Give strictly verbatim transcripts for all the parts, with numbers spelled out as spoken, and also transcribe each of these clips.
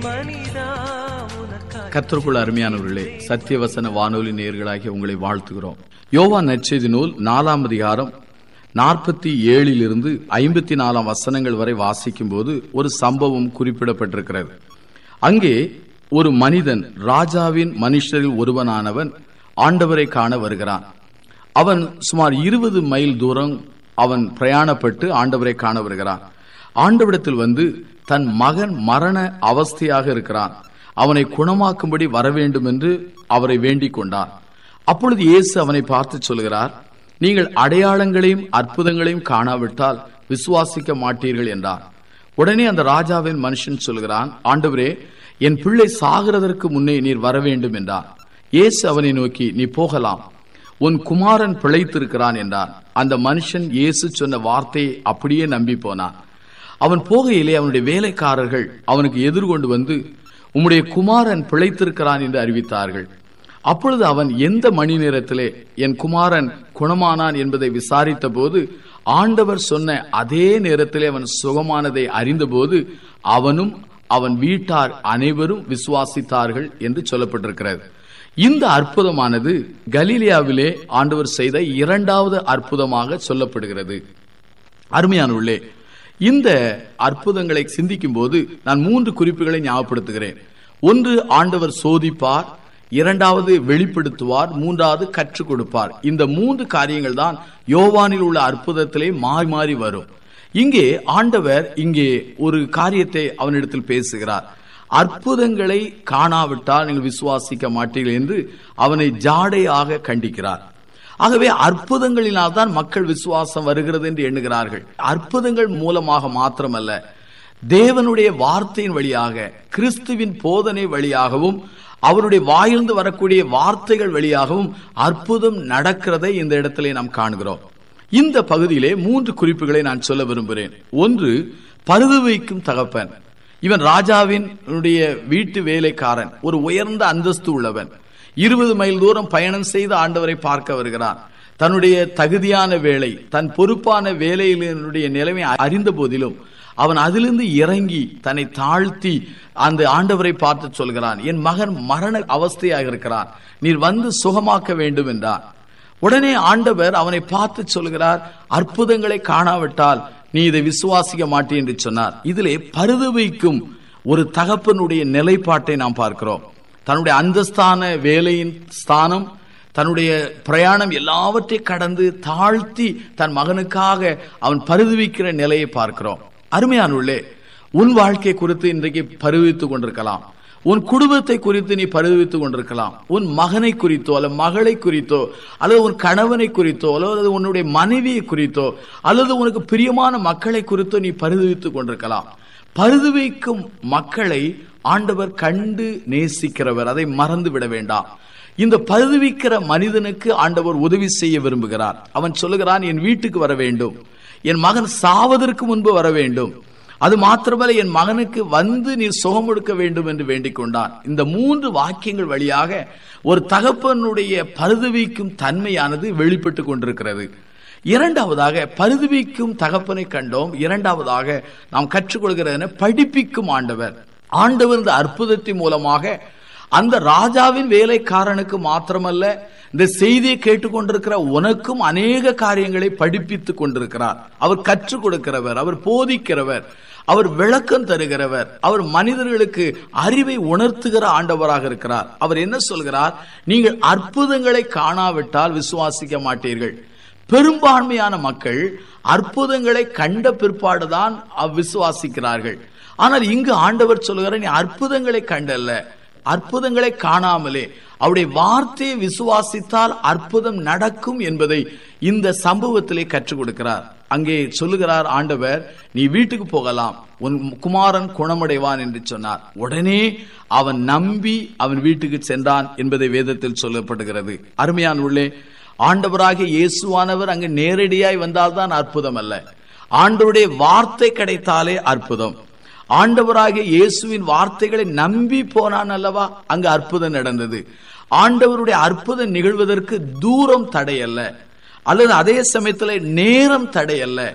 கர்த்தருக்குள் அருமையானவர்களே, சத்தியவசன வானொலி நேயர்களாகி உங்களை வாழ்த்துகிறோம். யோவான் நற்செய்தி நூல் நாலாம் அதிகாரம் நாற்பத்தி ஏழிலிருந்து ஐம்பத்தி நாலாம் வசனங்கள் வரை வாசிக்கும் போது ஒரு சம்பவம் குறிப்பிடப்பட்டிருக்கிறது. அங்கே ஒரு மனிதன், ராஜாவின் மனுஷரில் ஒருவனானவன், ஆண்டவரை காண வருகிறான். அவன் சுமார் இருபது மைல் தூரம் அவன் பிரயாணப்பட்டு ஆண்டவரை காண வருகிறான். ஆண்டவரிடத்தில் வந்து தன் மகன் மரண அவஸ்தையாக இருக்கிறான், அவனை குணமாக்கும்படி வர வேண்டும் என்று அவரை வேண்டிக் கொண்டான். அப்பொழுது இயேசு அவனை பார்த்து சொல்கிறார், நீங்கள் அடையாளங்களையும் அற்புதங்களையும் காணாவிட்டால் விசுவாசிக்க மாட்டீர்கள் என்றார். உடனே அந்த ராஜாவின் மனுஷன் சொல்கிறான், ஆண்டவரே, என் பிள்ளை சாகிறதற்கு முன்னே நீர் வர வேண்டும் என்றார். இயேசு அவனை நோக்கி, நீ போகலாம், உன் குமாரன் பிழைத்திருக்கிறான் என்றார். அந்த மனுஷன் இயேசு சொன்ன வார்த்தையை அப்படியே நம்பி போனான். அவன் போகையிலே அவனுடைய வேலைக்காரர்கள் அவனுக்கு எதிர்கொண்டு வந்து, உம்முடைய குமாரன் பிழைத்திருக்கிறான் என்று அறிவித்தார்கள். அப்பொழுது அவன் எந்த மணி நேரத்திலே என் குமாரன் குணமானான் என்பதை விசாரித்த போது, ஆண்டவர் சொன்ன அதே நேரத்திலே அவன் சுகமானதை அறிந்தபோது அவனும் அவன் வீட்டார் அனைவரும் விசுவாசித்தார்கள் என்று சொல்லப்பட்டிருக்கிறது. இந்த அற்புதமானது கலிலேயாவிலே ஆண்டவர் செய்த இரண்டாவது அற்புதமாக சொல்லப்படுகிறது. அருமையானவர்களே, இந்த அற்புதங்களை சிந்திக்கும் போது நான் மூன்று குறிப்புகளை ஞாபகப்படுத்துகிறேன். ஒன்று, ஆண்டவர் சோதிப்பார்; இரண்டாவது, வெளிப்படுத்துவார்; மூன்றாவது, கற்றுக் கொடுப்பார். இந்த மூன்று காரியங்கள் தான் யோவானில் உள்ள அற்புதத்திலே மாறி மாறி வரும். இங்கே ஆண்டவர் இங்கே ஒரு காரியத்தை அவனிடத்தில் பேசுகிறார். அற்புதங்களை காணாவிட்டால் நீங்கள் விசுவாசிக்க மாட்டீர்கள் என்று அவனை ஜாடையாக கண்டிக்கிறார். ஆகவே அற்புதங்களினால் தான் மக்கள் விசுவாசம் வருகிறது என்று எண்ணுகிறார்கள். அற்புதங்கள் மூலமாக மாத்திரமல்ல, தேவனுடைய வார்த்தையின் வழியாக, கிறிஸ்துவின் போதனை வழியாகவும், அவருடைய வாயிலிருந்து வரக்கூடிய வார்த்தைகள் வழியாகவும் அற்புதம் நடக்கிறதை இந்த இடத்திலே நாம் காண்கிறோம். இந்த பகுதியிலே மூன்று குறிப்புகளை நான் சொல்ல விரும்புகிறேன். ஒன்று, பருது வைக்கும் தகப்பன். இவன் ராஜாவின் வீட்டு வேலைக்காரன், ஒரு உயர்ந்த அந்தஸ்து உள்ளவன். இருபது மைல் தூரம் பயணம் செய்து ஆண்டவரை பார்க்க வருகிறான். தன்னுடைய தகுதியான வேலை, தன் பொறுப்பான வேலையினுடைய நிலைமை அறிந்த போதிலும் அவன் அதிலிருந்து இறங்கி தன்னை தாழ்த்தி அந்த ஆண்டவரை பார்த்து சொல்கிறான், என் மகன் மரண அவஸ்தையாக இருக்கிறான், நீர் வந்து சுகமாக்க வேண்டும் என்றார். உடனே ஆண்டவர் அவனை பார்த்து சொல்கிறார், அற்புதங்களை காணாவிட்டால் நீ இதை விசுவாசிக்க மாட்டே என்று சொன்னார். இதிலே பருது வைக்கும் ஒரு தகப்பனுடைய நிலைப்பாட்டை நாம் பார்க்கிறோம். தன்னுடைய அந்தஸ்தான வேலையின் ஸ்தானம், தன்னுடைய பிரயாணம் எல்லாவற்றையும் கடந்து தாழ்த்தி தன் மகனுக்காக அவன் பருதுவிக்கிற நிலையை பார்க்கிறோம். அருமையானவர்களே, உன் வாழ்க்கை குறித்து இன்றைக்கு பருவித்துக் கொண்டிருக்கலாம், உன் குடும்பத்தை குறித்து நீ பருவித்துக் கொண்டிருக்கலாம், உன் மகனை குறித்தோ அல்லது மகளை குறித்தோ அல்லது உன் கணவனை குறித்தோ அல்லது உன்னுடைய மனைவியை குறித்தோ அல்லது உனக்கு பிரியமான மக்களை குறித்தோ நீ பருவித்துக் கொண்டிருக்கலாம். பருதுவைக்கும் மக்களை ஆண்டவர் கண்டு நேசிக்கிறவர், அதை மறந்து விட வேண்டாம். இந்த பருதுவிக்கிற மனிதனுக்கு ஆண்டவர் உதவி செய்ய விரும்புகிறார். அவன் சொல்லுகிறான், என் வீட்டுக்கு வர வேண்டும், என் மகன் சாவதற்கு முன்பு வர வேண்டும், அது மாத்திரமல்ல என் மகனுக்கு வந்து நீர் சுகம் கொடுக்க வேண்டும் என்று வேண்டிக் கொண்டான். இந்த மூன்று வாக்கியங்கள் வழியாக ஒரு தகப்பனுடைய பருதுவிக்கும் தன்மையானது வெளிப்பட்டு கொண்டிருக்கிறது. இரண்டாவதாக, பருதுவிக்கும் தகப்பனை கண்டோம். இரண்டாவதாக நாம் கற்றுக்கொள்கிற படிப்பிக்கும் ஆண்டவர். ஆண்டவர் இந்த அற்புதத்தின் மூலமாக அந்த ராஜாவின் வேலைக்காரனுக்கு மாத்திரமல்ல, இந்த செய்தியை கேட்டுக்கொண்டிருக்கிற உனக்கும் அநேக காரியங்களை படிப்பித்துக் கொண்டிருக்கிறார். அவர் கற்றுக் கொடுக்கிறவர், அவர் போதிக்கிறவர், அவர் விளக்கம் தருகிறவர், அவர் மனிதர்களுக்கு அறிவை உணர்த்துகிற ஆண்டவராக இருக்கிறார். அவர் என்ன சொல்கிறார்? நீங்கள் அற்புதங்களை காணாவிட்டால் விசுவாசிக்க மாட்டீர்கள். பெரும்பான்மையான மக்கள் அற்புதங்களை கண்ட பிற்பாடுதான் விசுவாசிக்கிறார்கள். ஆனால் இங்கு ஆண்டவர் சொல்கிறார், நீ அற்புதங்களை கண்டல்ல, அற்புதங்களை காணாமலே அவருடைய வார்த்தையை விசுவாசித்தால் அற்புதம் நடக்கும் என்பதை இந்த சம்பவத்திலே கற்றுக் கொடுக்கிறார். அங்கே சொல்லுகிறார் ஆண்டவர், நீ வீட்டுக்கு போகலாம், உன் குமாரன் குணமடைவான் என்று சொன்னார். உடனே அவன் நம்பி அவன் வீட்டுக்கு சென்றான் என்பதை வேதத்தில் சொல்லப்படுகிறது. அருமையானவர்களே, ஆண்டவராகிய இயேசுவானவர் அங்கு நேரடியாய் வந்தால்தான் அற்புதம் அல்ல, ஆண்டவருடைய வார்த்தை கிடைத்தாலே அற்புதம். ஆண்டவராகிய இயேசுவின் வார்த்தைகளை நம்பி போனான் அல்லவா, அங்கு அற்புதம் நடந்தது. ஆண்டவருடைய அற்புதம் நிகழ்வதற்கு தூரம் தடையல்ல, அல்லது அதே சமயத்தில் நேரம் தடையல்ல,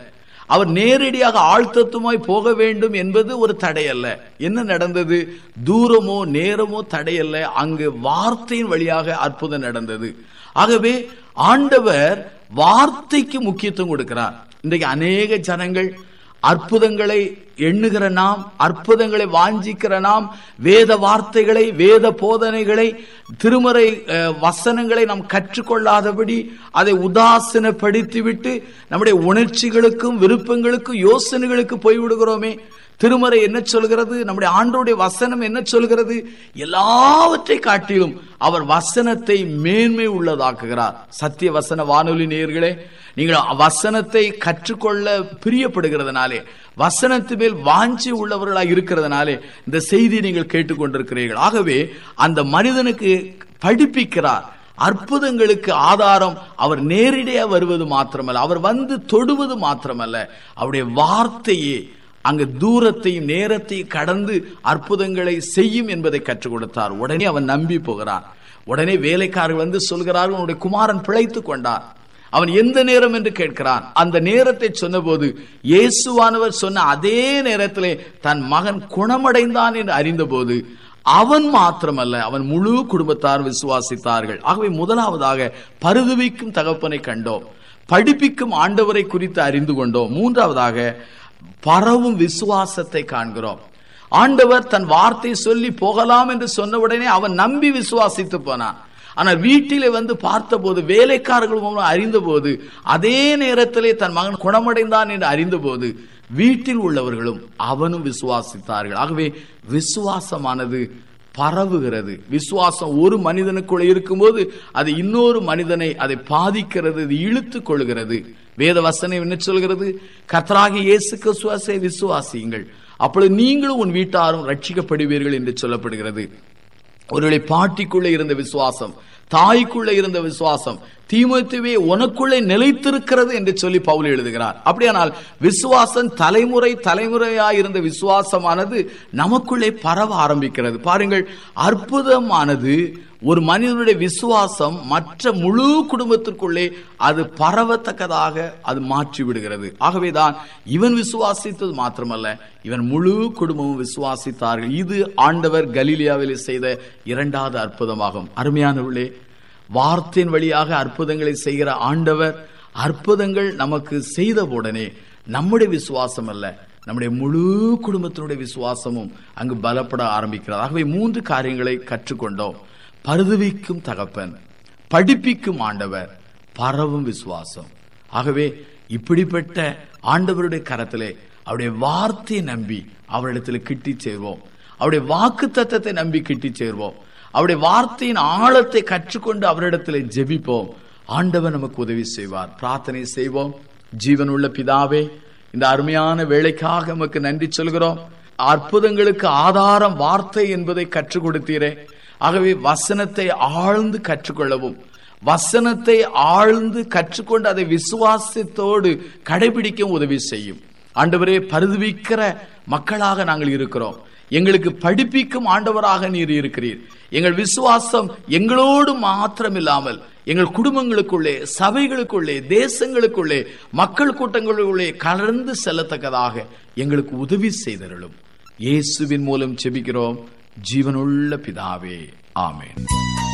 அவர் நேரடியாக ஆழ்த்தத்துமாய் போக வேண்டும் என்பது ஒரு தடை அல்ல. என்ன நடந்தது? தூரமோ நேரமோ தடை அல்ல, அங்கு வார்த்தையின் வழியாக அற்புதம் நடந்தது. ஆகவே ஆண்டவர் வார்த்தைக்கு முக்கியத்துவம் கொடுக்கிறார். இன்றைக்கு அநேக ஜனங்கள் அற்புதங்களை எண்ணுகிற நாம், அற்புதங்களை வாஞ்சிக்கிற நாம், வேத வார்த்தைகளை, வேத போதனைகளை, திருமறை வசனங்களை நாம் கற்றுக்கொள்ளாதபடி அதை உதாசீனப்படுத்திவிட்டு நம்முடைய உணர்ச்சிகளுக்கும் விருப்பங்களுக்கும் யோசனைகளுக்கு போய்விடுகிறோமே. திருமறை என்ன சொல்கிறது? நம்முடைய ஆண்டவருடைய வசனம் என்ன சொல்கிறது? எல்லாவற்றை காட்டிலும் அவர் வசனத்தை மேன்மை உள்ளதாக்குகிறார். சத்திய வசன வானொலி நேயர்களே, நீங்கள் வசனத்தை கற்றுக்கொள்ள பிரியப்படுகிறதுனாலே, வசனத்து மேல் வாஞ்சி உள்ளவர்களாக இருக்கிறதுனாலே இந்த செய்தியை நீங்கள் கேட்டுக்கொண்டிருக்கிறீர்கள். ஆகவே அந்த மனிதனுக்கு படிப்பிக்கிறார். அற்புதங்களுக்கு ஆதாரம் அவர் நேரடியாக வருவது மாத்திரமல்ல, அவர் வந்து தொடுவது மாத்திரமல்ல, அவருடைய வார்த்தையே அங்கு தூரத்தையும் நேரத்தையும் கடந்து அற்புதங்களை செய்யும் என்பதை கற்றுக் கொடுத்தார். உடனே அவன் நம்பி போகிறான். உடனே வேலைக்காரர்கள் வந்து சொல்கிறார்கள், உன்னுடைய குமாரன் பிழைத்துக் கொண்டார். அவன் எந்த நேரம் என்று கேட்கிறான். அந்த நேரத்தை சொன்ன போது இயேசுவானவர் சொன்ன அதே நேரத்திலே தன் மகன் குணமடைந்தான் என்று அறிந்த போது அவன் மாத்திரமல்ல, அவன் முழு குடும்பத்தார் விசுவாசித்தார்கள். ஆகவே முதலாவதாக பரிதபிக்கும் தகப்பனை கண்டோம், படிப்பிக்கும் ஆண்டவரை குறித்து அறிந்து கொண்டோம். மூன்றாவதாக பரவும் விசுவாசத்தை காண்கிறோம். ஆண்டவர் தன் வார்த்தை சொல்லி போகலாம் என்று சொன்னவுடனே அவன் நம்பி விசுவாசித்து போனான். ஆனால் வீட்டிலே வந்து பார்த்த போது, வேலைக்காரர்கள் அறிந்த போது, அதே நேரத்திலே தன் மகன் குணமடைந்தான் என்று அறிந்த போது வீட்டில் உள்ளவர்களும் அவனும் விசுவாசித்தார்கள். ஆகவே விசுவாசமானது பரவுகிறது. விசுவாசம் ஒரு மனிதனுக்குள்ள இருக்கும்போது அது இன்னொரு மனிதனை அதை பாதிக்கிறது, இழுத்து கொள்கிறது. வேத வசனம் என்ன சொல்கிறது? கர்த்தராகிய இயேசு கிறிஸ்துவை விசுவாசியுங்கள், அப்பொழுது நீங்களும் உன் வீட்டாரும் ரட்சிக்கப்படுவீர்கள் என்று சொல்லப்படுகிறது. ஒருவேளை பாட்டிக்குள்ளே இருந்த விசுவாசம், தாய்க்குள்ளே இருந்த விசுவாசம் தீமோத்தேயுவே உனக்குள்ளே நிலைத்திருக்கிறது என்று சொல்லி பவுல் எழுதுகிறார். அப்படியானால் விசுவாசம் தலைமுறை தலைமுறையாய் இருந்த விசுவாசமானது நமக்குள்ளே பரவ ஆரம்பிக்கிறது. பாருங்கள், அற்புதமானது ஒரு மனிதனுடைய விசுவாசம் மற்ற முழு குடும்பத்திற்குள்ளே அது பரவத்தக்கதாக அது மாற்றி விடுகிறது. ஆகவேதான் இவன் விசுவாசித்தது மாத்திரமல்ல, இவன் முழு குடும்பமும் விசுவாசித்தார்கள். இது ஆண்டவர் கலிலியாவில் செய்த இரண்டாவது அற்புதமாகும். அருமையானவர்களே, வார்த்தையின் வழியாக அற்புதங்களை செய்கிற ஆண்டவர் அற்புதங்கள் நமக்கு செய்த உடனே நம்முடைய விசுவாசம் அல்ல, நம்முடைய முழு குடும்பத்தினுடைய விசுவாசமும் அங்கு பலப்பட ஆரம்பிக்கிறது. ஆகவே மூன்று காரியங்களை கற்றுக்கொண்டோம். பரிதபிக்கும் தகப்பன், படிப்பிக்கும் ஆண்டவர், பரவும் விசுவாசம். ஆகவே இப்படிப்பட்ட ஆண்டவருடைய கரத்திலே அவருடைய வார்த்தையை நம்பி அவரிடத்தில் கிட்டி சேர்வோம். அவருடைய வாக்கு தத்தத்தை நம்பி கிட்டி சேர்வோம். அவருடைய வார்த்தையின் ஆழத்தை கற்றுக்கொண்டு அவரிடத்தில் ஜெபிப்போம். ஆண்டவர் நமக்கு உதவி செய்வார். பிரார்த்தனை செய்வோம். ஜீவனுள்ள பிதாவே, இந்த அருமையான வேளைக்காக நமக்கு நன்றி சொல்கிறோம். அற்புதங்களுக்கு ஆதாரம் வார்த்தை என்பதை கற்றுக் கொடுத்தீரே. ஆகவே வசனத்தை ஆழ்ந்து கற்றுக்கொள்ளவும், வசனத்தை ஆழ்ந்து கற்றுக்கொண்டு அதை விசுவாசத்தோடு கடைபிடிக்க உதவி செய்யும். ஆண்டவரே, பரிதபிக்கிற மக்களாக நாங்கள் இருக்கிறோம். எங்களுக்கு படிப்பிக்கும் ஆண்டவராக நீர் இருக்கிறீர். எங்கள் விசுவாசம் எங்களோடு மாத்திரமில்லாமல் எங்கள் குடும்பங்களுக்குள்ளே, சபைகளுக்குள்ளே, தேசங்களுக்குள்ளே, மக்கள் கூட்டங்களுக்குள்ளே கலந்து செல்லத்தக்கதாக எங்களுக்கு உதவி செய்தருளும். இயேசுவின் மூலம் ஜெபிக்கிறோம் ஜீவனுள்ள பிதாவே, ஆமென்.